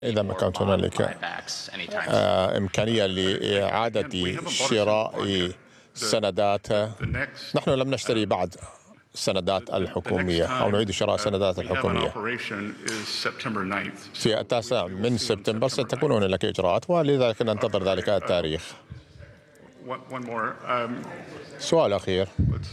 إذا ما كانت هنالك إمكانية لإعادة شراء سندات. نحن لم نشتري بعد السندات الحكومية أو نعيد شراء السندات الحكومية. في 9 من سبتمبر ستكون هناك إجراءات، ولذلك ننتظر ذلك التاريخ. سؤال أخير.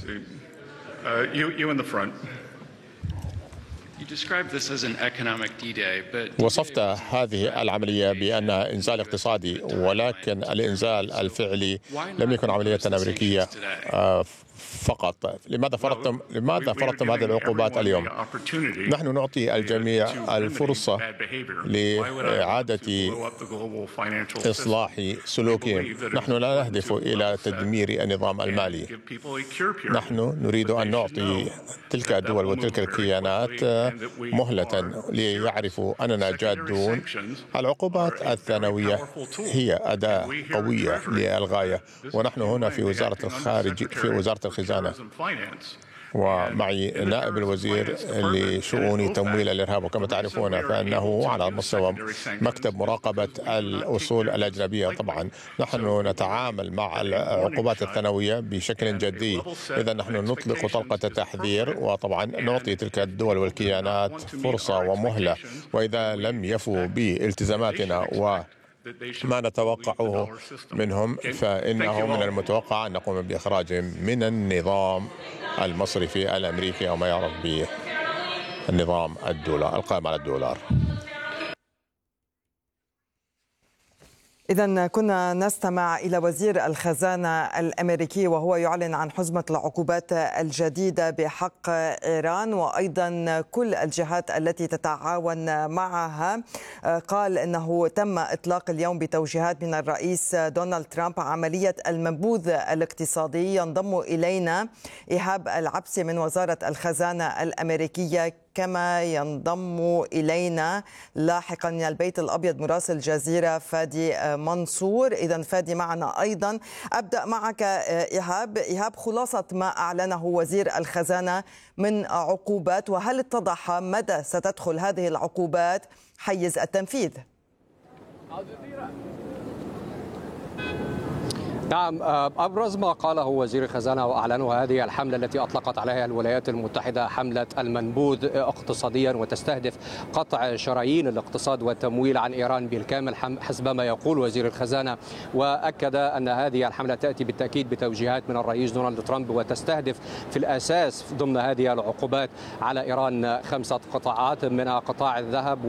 وصفت هذه العملية بأنها إنزال اقتصادي، ولكن الإنزال الفعلي لم يكن عملية أمريكية فقط. لماذا فرضتم هذه العقوبات اليوم؟ نحن نعطي الجميع الفرصة لإعادة إصلاح سلوكهم. نحن لا نهدف إلى تدمير النظام المالي. نحن نريد أن نعطي تلك الدول وتلك الكيانات مهلة ليعرفوا أننا جادون. العقوبات الثانوية هي أداة قوية للغاية، ونحن هنا في وزارة وزارة الخزانة، ومعي نائب الوزير لشؤون تمويل الإرهاب، وكما تعرفون فإنه على مستوى مكتب مراقبة الأصول الأجنبية. طبعا نحن نتعامل مع العقوبات الثانوية بشكل جدي. إذا نحن نطلق طلقة تحذير، وطبعا نعطي تلك الدول والكيانات فرصة ومهلة، وإذا لم يفوا بالتزاماتنا ما نتوقعه منهم فإنه من المتوقع أن نقوم بإخراجهم من النظام المصرفي الأمريكي، أو ما يعرف بالنظام الدولار القائم على الدولار. إذن كنا نستمع إلى وزير الخزانة الأمريكي وهو يعلن عن حزمة العقوبات الجديدة بحق إيران وأيضا كل الجهات التي تتعاون معها. قال إنه تم إطلاق اليوم بتوجيهات من الرئيس دونالد ترامب عملية المنبوذ الاقتصادي. ينضم إلينا إيهاب العبسي من وزارة الخزانة الأمريكية، كما ينضم إلينا لاحقا من البيت الأبيض مراسل الجزيرة فادي منصور. إذن فادي معنا أيضا. أبدأ معك إيهاب، خلاصة ما أعلنه وزير الخزانة من عقوبات، وهل اتضح مدى ستدخل هذه العقوبات حيز التنفيذ؟ نعم، أبرز ما قاله وزير الخزانة وأعلنه هذه الحملة التي أطلقت عليها الولايات المتحدة حملة المنبوذ اقتصاديا، وتستهدف قطع شرايين الاقتصاد والتمويل عن إيران بالكامل حسب ما يقول وزير الخزانة. وأكد أن هذه الحملة تأتي بالتأكيد بتوجيهات من الرئيس دونالد ترامب، وتستهدف في الأساس ضمن هذه العقوبات على إيران 5 قطاعات، منها قطاع الذهب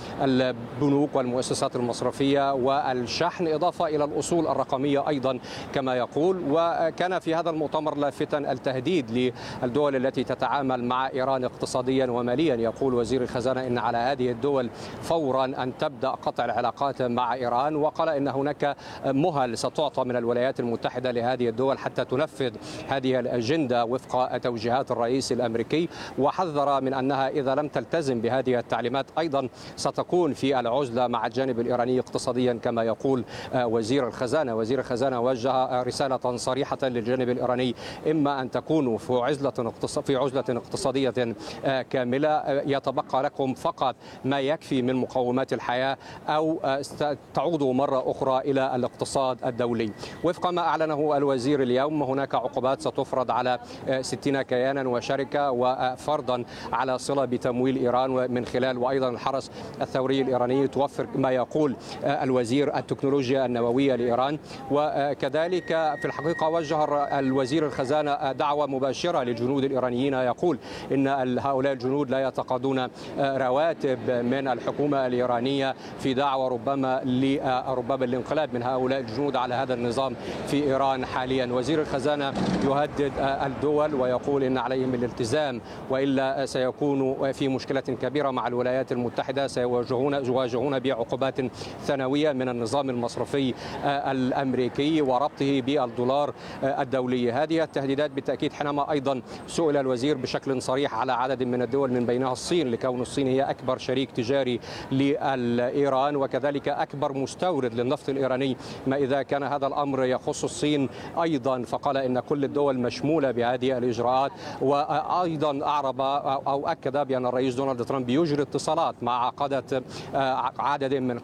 والبنوك والمؤسسات المصرفية والشحن، إضافة إلى الأصول الرقمية أيضا كما يقول. وكان في هذا المؤتمر لافتا التهديد للدول التي تتعامل مع إيران اقتصاديا وماليا. يقول وزير الخزانة إن على هذه الدول فورا أن تبدأ قطع العلاقات مع إيران، وقال إن هناك مهل ستعطى من الولايات المتحدة لهذه الدول حتى تنفذ هذه الأجندة وفق توجيهات الرئيس الأمريكي، وحذر من أنها إذا لم تلتزم بهذه التعليمات أيضا ستكون في العزلة مع الجانب الإيراني اقتصاديا كما يقول وزير الخزانة. وزير الخزانة وجه رسالة صريحة للجانب الإيراني: إما أن تكونوا في عزلة اقتصادية كاملة يتبقى لكم فقط ما يكفي من مقومات الحياة، أو تعودوا مرة أخرى إلى الاقتصاد الدولي. وفق ما أعلنه الوزير اليوم هناك عقوبات ستفرض على 60 كيانا وشركة، وفرضا على صلة بتمويل إيران من خلال وأيضا الحرس الثوري الإيراني توفر ما يقول الوزير التكنولوجيا النووية لإيران. وكذلك في الحقيقة وجه الوزير الخزانة دعوة مباشرة للجنود الإيرانيين، يقول إن هؤلاء الجنود لا يتقاضون رواتب من الحكومة الإيرانية، في دعوة ربما الانقلاب من هؤلاء الجنود على هذا النظام في إيران حاليا. وزير الخزانة يهدد الدول ويقول إن عليهم الالتزام، وإلا سيكون في مشكلة كبيرة مع الولايات المتحدة، سيواجهون بعقوبات ثانوية من النظام المصرفي الأمريكي. وربطه بالدولار الدولي. هذه التهديدات بالتأكيد حينما أيضا سئل الوزير بشكل صريح على عدد من الدول من بينها الصين، لكون الصين هي أكبر شريك تجاري لإيران وكذلك أكبر مستورد للنفط الإيراني، ما إذا كان هذا الأمر يخص الصين أيضا، فقال إن كل الدول مشمولة بهذه الإجراءات. وأيضا أعرب أو أكد بأن الرئيس دونالد ترامب يجري اتصالات مع قادة عدد من